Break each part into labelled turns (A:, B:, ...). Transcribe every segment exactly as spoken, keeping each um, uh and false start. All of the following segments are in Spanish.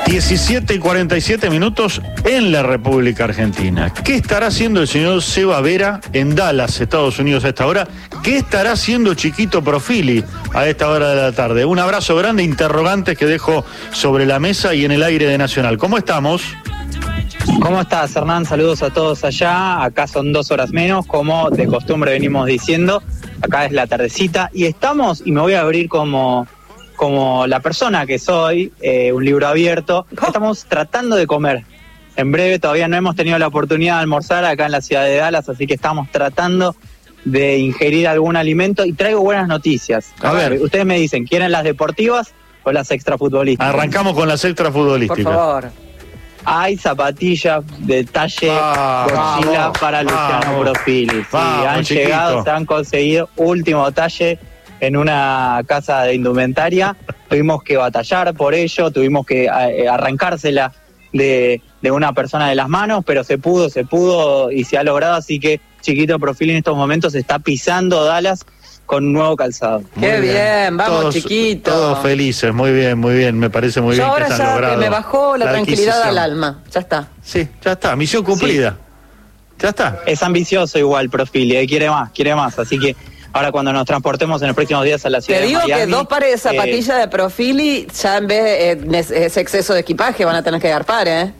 A: diecisiete y cuarenta y siete minutos en la República Argentina. ¿Qué estará haciendo el señor Seba Vera en Dallas, Estados Unidos, a esta hora? ¿Qué estará haciendo Chiquito Profili a esta hora de la tarde? Un abrazo grande, interrogantes que dejo sobre la mesa y en el aire de Nacional. ¿Cómo estamos?
B: ¿Cómo estás, Hernán? Saludos a todos allá. Acá son dos horas menos, como de costumbre venimos diciendo. Acá es la tardecita y estamos, y me voy a abrir como... como la persona que soy, eh, un libro abierto, estamos tratando de comer. En breve todavía no hemos tenido la oportunidad de almorzar acá en la ciudad de Dallas, así que estamos tratando de ingerir algún alimento y traigo buenas noticias.
A: A ver.
B: Ustedes me dicen, ¿quieren las deportivas o las extrafutbolísticas?
A: Arrancamos con las extrafutbolísticas.
C: Por favor.
B: Hay zapatillas de talle
A: Ah,
B: Godzilla
A: vamos,
B: para Luciano
A: vamos,
B: Profili. Sí,
A: vamos,
B: han
A: chiquito.
B: llegado, se han conseguido último talle en una casa de indumentaria. Tuvimos que batallar por ello, tuvimos que eh, arrancársela de, de una persona de las manos, pero se pudo, se pudo y se ha logrado, así que Chiquito Profili en estos momentos está pisando Dallas con un nuevo calzado.
A: Muy
C: Qué bien, vamos,
A: todos,
C: Chiquito.
A: Todos felices, muy bien, muy bien, me parece muy
C: Yo
A: bien
C: ahora
A: que se han
C: ya
A: logrado
C: me bajó la,
A: la
C: tranquilidad
A: adquisición.
C: al alma, ya está.
A: Sí, ya está, misión cumplida. Ya está.
B: Es ambicioso igual Profili, eh, quiere más, quiere más, así que ahora cuando nos transportemos en los próximos días a la ciudad
C: Te digo
B: de Miami,
C: que dos pares de zapatillas
B: eh,
C: de Profili, ya en vez de eh, es- ese exceso de equipaje van a tener que garpar, ¿eh?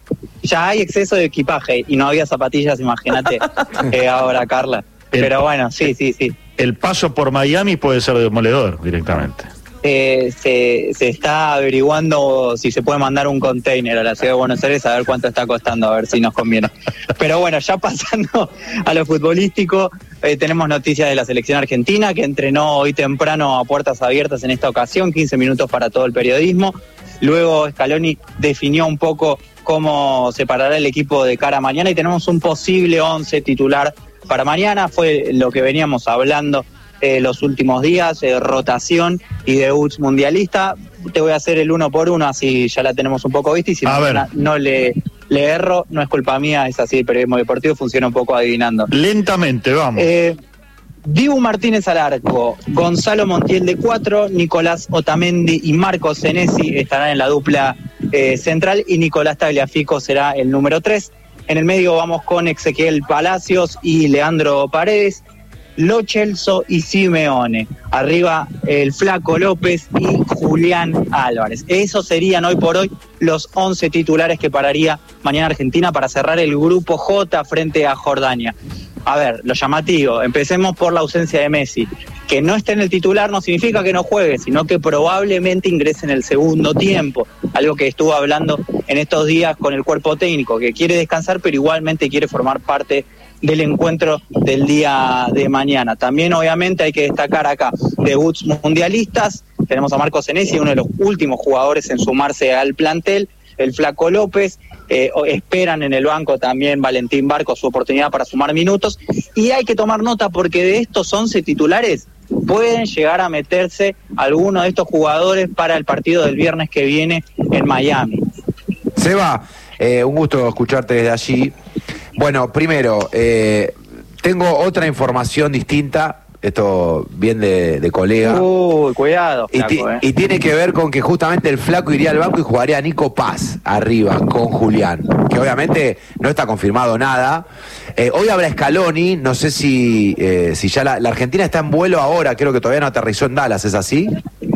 B: ya hay exceso de equipaje y no había zapatillas, imagínate, eh, ahora Carla.
A: El-
B: Pero bueno, sí, sí, sí.
A: El paso por Miami puede ser demoledor directamente.
B: Eh, se, se está averiguando si se puede mandar un container a la ciudad de Buenos Aires a ver cuánto está costando, a ver si nos conviene. Pero bueno, ya pasando a lo futbolístico, eh, tenemos noticias de la selección argentina que entrenó hoy temprano a puertas abiertas en esta ocasión, quince minutos para todo el periodismo. Luego Scaloni definió un poco cómo separará el equipo de cara a mañana y tenemos un posible once titular para mañana. Fue lo que veníamos hablando Eh, los últimos días, eh, rotación y debuts mundialista. Te voy a hacer el uno por uno, así ya la tenemos un poco vista y si
A: A
B: no,
A: ver.
B: na- no le, le erro, no es culpa mía, es así, el periodismo deportivo funciona un poco adivinando.
A: Lentamente, vamos.
B: Eh, Dibu Martínez al arco, Gonzalo Montiel de cuatro, Nicolás Otamendi y Marcos Senesi estarán en la dupla eh, central y Nicolás Tagliafico será el número tres. En el medio vamos con Ezequiel Palacios y Leandro Paredes, Lo Celso y Simeone. Arriba el Flaco López y Julián Álvarez. Esos serían hoy por hoy los once titulares que pararía mañana Argentina para cerrar el grupo J frente a Jordania. A ver, lo llamativo, empecemos por la ausencia de Messi. Que no esté en el titular no significa que no juegue, sino que probablemente ingrese en el segundo tiempo. Algo que estuvo hablando en estos días con el cuerpo técnico, que quiere descansar, pero igualmente quiere formar parte del encuentro del día de mañana. También obviamente hay que destacar acá debuts mundialistas. Tenemos a Marcos Senesi, uno de los últimos jugadores en sumarse al plantel, el Flaco López, eh, esperan en el banco también Valentín Barcos su oportunidad para sumar minutos, y hay que tomar nota porque de estos once titulares pueden llegar a meterse algunos de estos jugadores para el partido del viernes que viene en Miami.
D: Seba, eh, un gusto escucharte desde allí. Bueno, primero, eh, tengo otra información distinta, esto bien de, de colega.
B: Uy, cuidado,
D: Y, ti-
B: Flaco, eh.
D: y tiene que ver con que justamente el Flaco iría al banco y jugaría a Nico Paz arriba con Julián, que obviamente no está confirmado nada. Eh, hoy habrá Scaloni, no sé si, eh, si ya la, la Argentina está en vuelo ahora, creo que todavía no aterrizó en Dallas, ¿es así?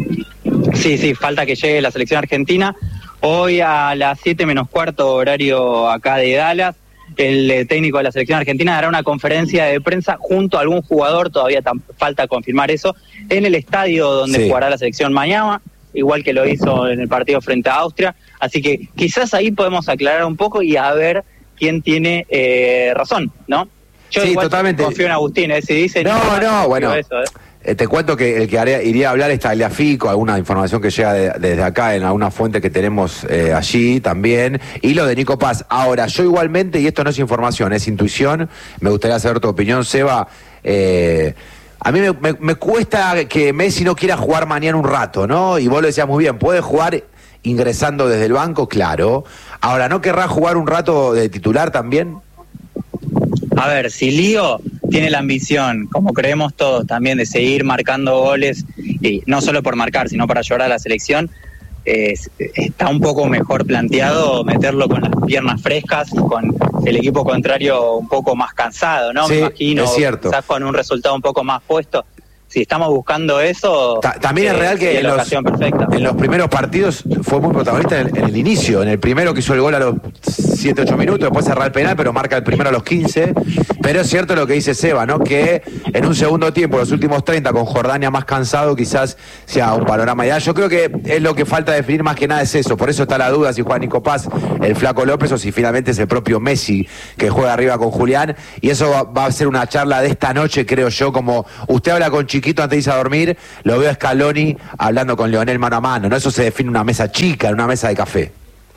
B: Sí, sí, falta que llegue la selección argentina. Hoy a las siete menos cuarto, horario acá de Dallas, el eh, técnico de la selección argentina dará una conferencia de prensa junto a algún jugador, todavía tam- falta confirmar eso, en el estadio donde
D: Sí.
B: jugará la selección mañana, igual que lo hizo en el partido frente a Austria. Así que quizás ahí podemos aclarar un poco y a ver quién tiene eh, razón, ¿no? Yo
D: Sí,
B: igual
D: totalmente.
B: confío en Agustín, ¿eh? Si dice...
D: No, no, bueno.
B: Eso, ¿eh?
D: Eh, te cuento que el que haría- iría a hablar es Tagliafico, alguna información que llega de- desde acá en alguna fuente que tenemos eh, allí también, y lo de Nico Paz. Ahora, yo igualmente, y esto no es información, es intuición, me gustaría saber tu opinión, Seba. Eh, a mí me, me- me cuesta que Messi no quiera jugar mañana un rato, ¿no? Y vos lo decías muy bien, puede jugar ingresando desde el banco, claro. Ahora, ¿no querrá jugar un rato de titular también?
B: A ver, si Lío tiene la ambición, como creemos todos también, de seguir marcando goles, y no solo por marcar, sino para llevar a la selección, eh, está un poco mejor planteado meterlo con las piernas frescas, con el equipo contrario un poco más cansado, ¿no?
D: Sí,
B: me imagino,
D: es cierto.
B: quizás con un resultado un poco más puesto. Si estamos buscando eso,
D: Ta también eh, es real que en los, en los primeros partidos fue muy protagonista en el, en el inicio, en el primero que hizo el gol a los siete ocho minutos, después cerrar el penal, pero marca el primero a los quince. Pero es cierto lo que dice Seba, ¿no? Que en un segundo tiempo, los últimos treinta, con Jordania más cansado, quizás sea un panorama ideal. Yo creo que es lo que falta definir más que nada es eso. Por eso está la duda si juega Nico Paz, el Flaco López, o si finalmente es el propio Messi que juega arriba con Julián. Y eso va, va a ser una charla de esta noche, creo yo, como usted habla con Chiquito antes de irse a dormir, lo veo a Scaloni hablando con Leonel mano a mano, ¿no? Eso se define en una mesa chica, en una mesa de café.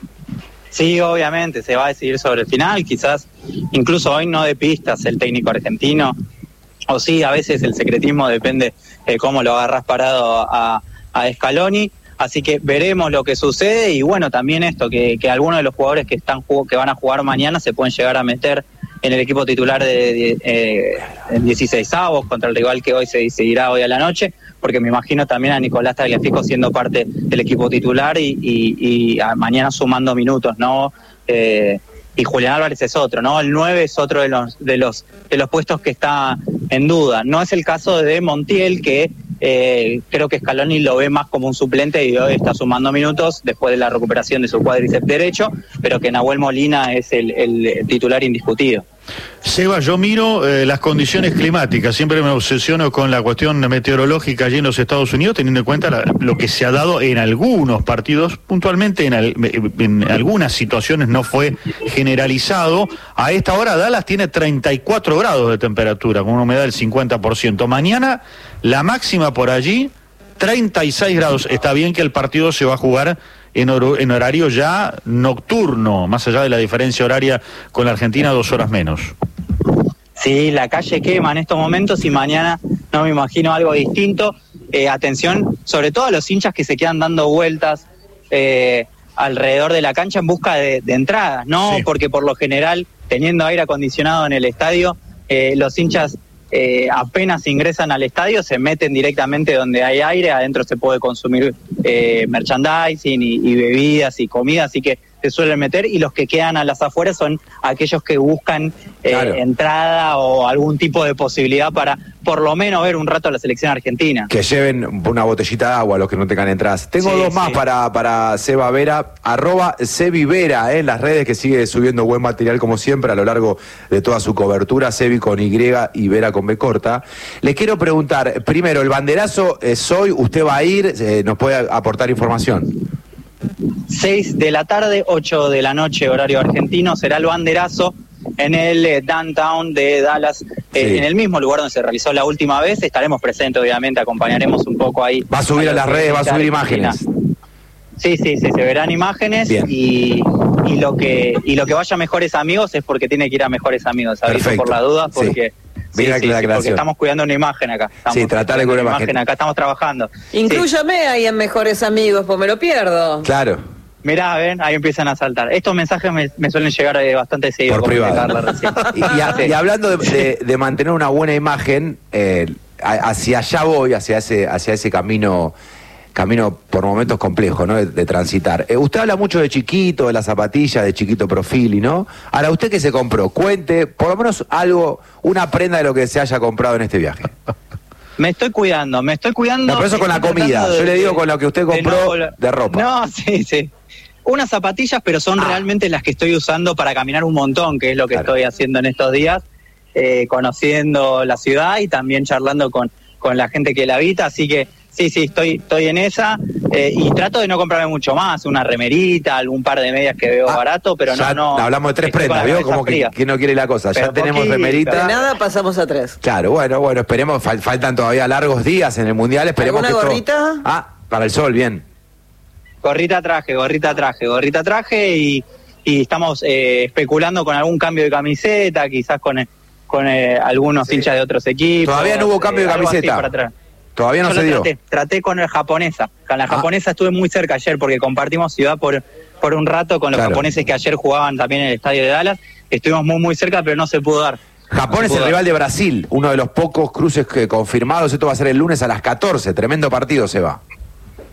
B: Sí, obviamente, se va a decidir sobre el final, quizás incluso hoy no de pistas el técnico argentino, o sí, a veces el secretismo depende de cómo lo agarrás parado a, a Scaloni, así que veremos lo que sucede y bueno, también esto, que, que algunos de los jugadores que, están que van a jugar mañana se pueden llegar a meter en el equipo titular de, de eh, dieciseisavos contra el rival que hoy se decidirá hoy a la noche, porque me imagino también a Nicolás Tagliafico siendo parte del equipo titular y, y, y a mañana sumando minutos, ¿no? Eh, y Julián Álvarez es otro, ¿no? El nueve es otro de los, de los, de los puestos que está en duda. No es el caso de Montiel, que eh, creo que Scaloni lo ve más como un suplente y hoy está sumando minutos después de la recuperación de su cuádriceps derecho, pero que Nahuel Molina es el, el titular indiscutido.
A: Seba, yo miro eh, las condiciones climáticas, siempre me obsesiono con la cuestión meteorológica allí en los Estados Unidos, teniendo en cuenta la, lo que se ha dado en algunos partidos, puntualmente en, al, en algunas situaciones no fue generalizado. A esta hora Dallas tiene treinta y cuatro grados de temperatura, con una humedad del cincuenta por ciento. Mañana la máxima por allí, treinta y seis grados. Está bien que el partido se va a jugar En, hor en horario ya nocturno, más allá de la diferencia horaria con la Argentina, dos horas menos.
B: Sí, la calle quema en estos momentos y mañana no me imagino algo distinto. Eh, atención, sobre todo a los hinchas que se quedan dando vueltas eh, alrededor de la cancha en busca de, de entradas, ¿no? Sí. Porque por lo general, teniendo aire acondicionado en el estadio, eh, los hinchas Eh, apenas ingresan al estadio, se meten directamente donde hay aire, adentro se puede consumir eh, merchandising y, y bebidas y comida, así que se suelen meter, y los que quedan a las afueras son aquellos que buscan eh, claro. entrada o algún tipo de posibilidad para por lo menos ver un rato a la selección argentina.
D: Que lleven una botellita de agua a los que no tengan entradas. Tengo sí, dos más sí. para, para Seba Vera, arroba Sebi Vera, eh, en las redes, que sigue subiendo buen material como siempre a lo largo de toda su cobertura, Sebi con Y y Vera con B corta. Le quiero preguntar, primero, el banderazo es hoy, usted va a ir, eh, nos puede aportar información.
B: seis de la tarde, ocho de la noche, horario argentino, será el banderazo en el eh, downtown de Dallas, eh, sí. en el mismo lugar donde se realizó la última vez. Estaremos presentes, obviamente, acompañaremos un poco ahí.
D: Va a subir a, a las redes, va a subir imágenes.
B: Sí, sí, sí, se verán imágenes y, y lo que y lo que vaya a Mejores Amigos es porque tiene que ir a Mejores Amigos, aviso por la duda, porque... Sí. Sí, sí, sí, porque estamos cuidando una imagen acá. Estamos
D: sí, tratar de cuidar una imagen.
B: Acá estamos trabajando.
C: Inclúyame sí. ahí en Mejores Amigos, pues me lo pierdo.
D: Claro.
B: Mirá, ven, ahí empiezan a saltar. Estos mensajes me, me suelen llegar eh, bastante seguido.
D: Por privado. y, y, a, y hablando de, de, de mantener una buena imagen, eh, hacia allá voy, hacia ese, hacia ese camino... camino por momentos complejo, ¿no? De, de transitar. Eh, usted habla mucho de Chiquito, de las zapatillas, de Chiquito Profili, ¿no? Ahora, ¿usted qué se compró? Cuente, por lo menos algo, una prenda de lo que se haya comprado en este viaje.
B: Me estoy cuidando, me estoy cuidando.
D: No, pero eso con la comida. De, Yo le digo con lo que usted compró de, no, de ropa.
B: No, sí, sí. Unas zapatillas, pero son ah. realmente las que estoy usando para caminar un montón, que es lo que claro. estoy haciendo en estos días, eh, conociendo la ciudad y también charlando con, con la gente que la habita, así que sí, sí, estoy estoy en esa eh, y trato de no comprarme mucho más, una remerita, algún par de medias que veo ah, barato, pero no, no.
D: Hablamos de tres prendas, ¿vio? Como que, que no quiere la cosa. Pero ya tenemos poquito. remerita.
C: De nada pasamos a tres.
D: Claro, bueno, bueno, esperemos, fal, faltan todavía largos días en el Mundial, esperemos
C: ¿Alguna
D: que
C: gorrita?
D: Esto... Ah, para el sol, bien.
B: Gorrita traje, gorrita traje, gorrita traje y, y estamos eh, especulando con algún cambio de camiseta, quizás con, con eh, algunos sí. hinchas de otros equipos.
D: Todavía no hubo cambio eh, de camiseta. Todavía no
B: Yo
D: se dio.
B: Traté, traté con la japonesa. Con la
D: ah.
B: japonesa estuve muy cerca ayer porque compartimos ciudad por, por un rato con los claro. japoneses que ayer jugaban también en el estadio de Dallas. Estuvimos muy muy cerca, pero no se pudo dar.
D: Japón
B: no
D: es el
B: dar.
D: rival de Brasil, uno de los pocos cruces que confirmados. Esto va a ser el lunes a las catorce. Tremendo partido se va.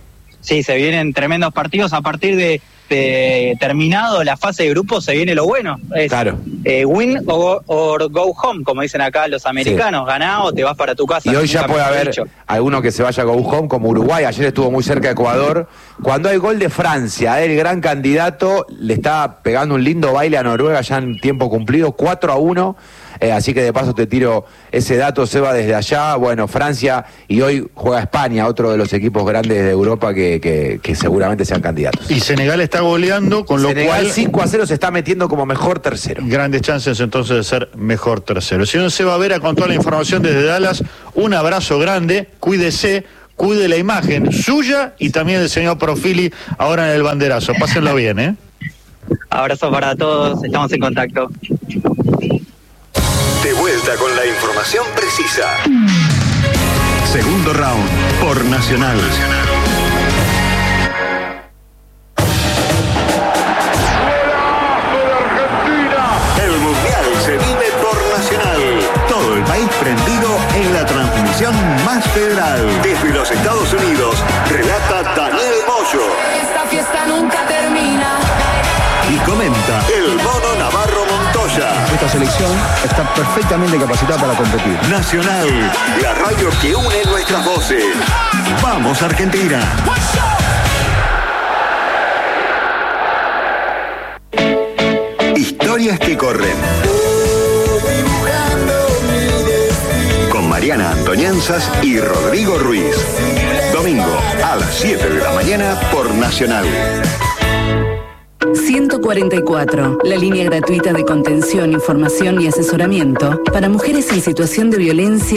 B: Sí, se vienen tremendos partidos. A partir de, de terminado la fase de grupos se viene lo bueno. Es,
D: claro.
B: Eh, win or, or go home, como dicen acá los americanos. Sí. Ganá o te vas para tu casa.
D: Y hoy ya puede haber dicho. alguno que se vaya a go home, como Uruguay. Ayer estuvo muy cerca de Ecuador. Cuando hay gol de Francia, el gran candidato le está pegando un lindo baile a Noruega ya en tiempo cumplido, cuatro a uno. Eh, así que de paso te tiro ese dato, Seba, desde allá. Bueno, Francia, y hoy juega España, otro de los equipos grandes de Europa que, que, que seguramente sean candidatos.
A: Y Senegal está goleando, con lo
D: Senegal
A: cual...
D: cinco a cero se está metiendo como mejor tercero.
A: Grandes chances entonces de ser mejor tercero. Señor Seba Vera, con toda la información desde Dallas, un abrazo grande, cuídese, cuide la imagen suya y también del señor Profili ahora en el banderazo. Pásenlo bien, ¿eh?
B: Abrazo para todos, estamos en contacto.
E: De vuelta con la información precisa.
F: Segundo round por Nacional.
E: El Mundial se vive por Nacional.
F: Todo el país prendido en la transmisión más federal.
E: Desde los Estados Unidos, relata Daniel Moyo.
G: Esta fiesta nunca termina.
F: Y comenta
E: el Mono Navarro Montoya.
H: Esta selección está perfectamente capacitada para competir.
F: Nacional,
E: la radio que une nuestras voces.
F: Vamos Argentina.
E: Historias que corren. Con Mariana Antonianzas y Rodrigo Ruiz. Domingo a las siete de la mañana por Nacional.
I: ciento cuarenta y cuatro, la línea gratuita de contención, información y asesoramiento para mujeres en situación de violencia